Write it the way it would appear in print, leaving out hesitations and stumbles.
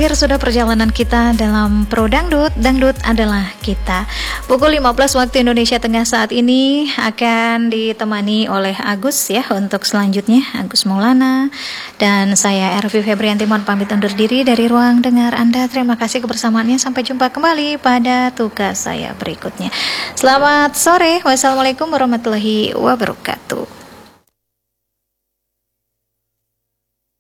berakhir sudah perjalanan kita dalam Pro Dangdut. Dangdut adalah kita. Pukul 15 waktu Indonesia Tengah saat ini akan ditemani oleh Agus ya untuk selanjutnya, Agus Maulana. Dan saya Ervi Febrianti mohon pamit undur diri dari ruang dengar Anda. Terima kasih kebersamaannya. Sampai jumpa kembali pada tugas saya berikutnya. Selamat sore. Wassalamualaikum warahmatullahi wabarakatuh.